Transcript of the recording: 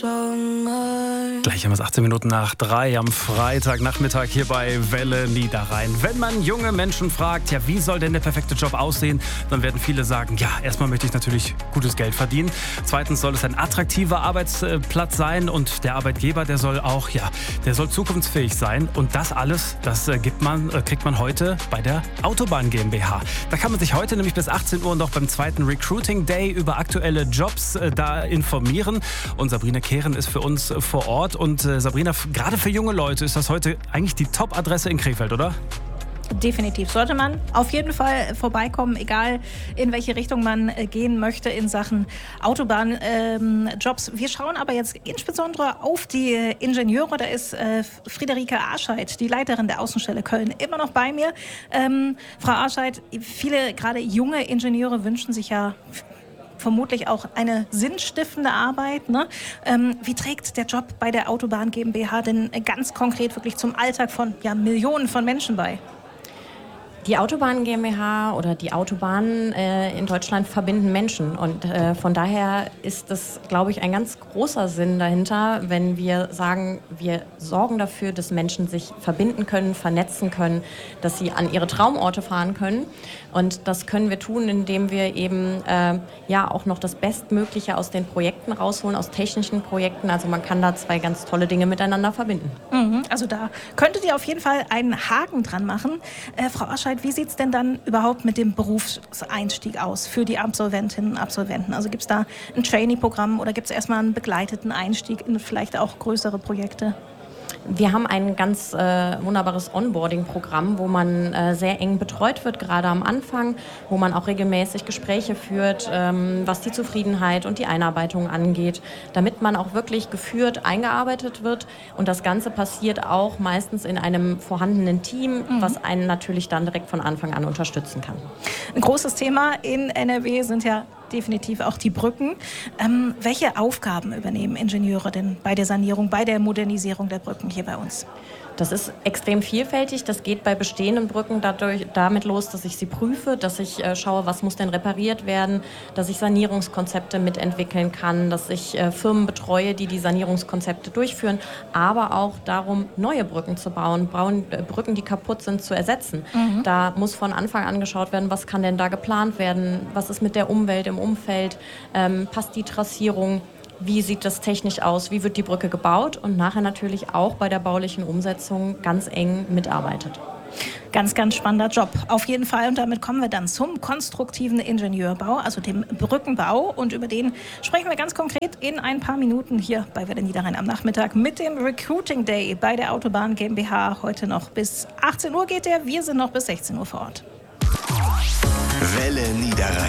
Gleich haben wir es 18 Minuten nach 3 am Freitagnachmittag hier bei Welle Niederrhein. Wenn man junge Menschen fragt, ja, wie soll denn der perfekte Job aussehen, dann werden viele sagen, ja, erstmal möchte ich natürlich gutes Geld verdienen. Zweitens soll es ein attraktiver Arbeitsplatz sein und der Arbeitgeber, der soll auch, ja, der soll zukunftsfähig sein. Und das alles, das kriegt man heute bei der Autobahn GmbH. Da kann man sich heute nämlich bis 18 Uhr noch beim zweiten Recruiting Day über aktuelle Jobs da informieren. Und Sabrina Kehren ist für uns vor Ort. Und Sabrina, gerade für junge Leute ist das heute eigentlich die Top-Adresse in Krefeld, oder? Definitiv. Sollte man auf jeden Fall vorbeikommen, egal in welche Richtung man gehen möchte in Sachen Autobahnjobs. Wir schauen aber jetzt insbesondere auf die Ingenieure. Da ist Friederike Arscheid, die Leiterin der Außenstelle Köln, immer noch bei mir. Frau Arscheid, viele gerade junge Ingenieure wünschen sich ja vermutlich auch eine sinnstiftende Arbeit. Ne? Wie trägt der Job bei der Autobahn GmbH denn ganz konkret wirklich zum Alltag von Millionen von Menschen bei? Die Autobahn GmbH oder die Autobahnen in Deutschland verbinden Menschen und von daher ist das, glaube ich, ein ganz großer Sinn dahinter, wenn wir sagen, wir sorgen dafür, dass Menschen sich verbinden können, vernetzen können, dass sie an ihre Traumorte fahren können und das können wir tun, indem wir eben auch noch das Bestmögliche aus den Projekten rausholen, aus technischen Projekten. Also man kann da zwei ganz tolle Dinge miteinander verbinden. Also da könntet ihr auf jeden Fall einen Haken dran machen. Frau Arscheid, wie sieht es denn dann überhaupt mit dem Berufseinstieg aus für die Absolventinnen und Absolventen? Also gibt es da ein Trainee-Programm oder gibt es erstmal einen begleiteten Einstieg in vielleicht auch größere Projekte? Wir haben ein ganz wunderbares Onboarding-Programm, wo man sehr eng betreut wird, gerade am Anfang, wo man auch regelmäßig Gespräche führt, was die Zufriedenheit und die Einarbeitung angeht, damit man auch wirklich geführt eingearbeitet wird. Und das Ganze passiert auch meistens in einem vorhandenen Team, was einen natürlich dann direkt von Anfang an unterstützen kann. Ein großes Thema in NRW sind ja definitiv auch die Brücken. Welche Aufgaben übernehmen Ingenieure denn bei der Sanierung, bei der Modernisierung der Brücken hier bei uns? Das ist extrem vielfältig. Das geht bei bestehenden Brücken damit los, dass ich sie prüfe, dass ich schaue, was muss denn repariert werden, dass ich Sanierungskonzepte mitentwickeln kann, dass ich Firmen betreue, die Sanierungskonzepte durchführen, aber auch darum, neue Brücken zu bauen, Brücken, die kaputt sind, zu ersetzen. Da muss von Anfang an geschaut werden, was kann denn da geplant werden, was ist mit der Umwelt im Umfeld, passt die Trassierung. Wie sieht das technisch aus? Wie wird die Brücke gebaut? Und nachher natürlich auch bei der baulichen Umsetzung ganz eng mitarbeitet. Ganz, ganz spannender Job. Auf jeden Fall. Und damit kommen wir dann zum konstruktiven Ingenieurbau, also dem Brückenbau. Und über den sprechen wir ganz konkret in ein paar Minuten hier bei Welle Niederrhein am Nachmittag mit dem Recruiting Day bei der Autobahn GmbH. Heute noch bis 18 Uhr geht der. Wir sind noch bis 16 Uhr vor Ort. Welle Niederrhein.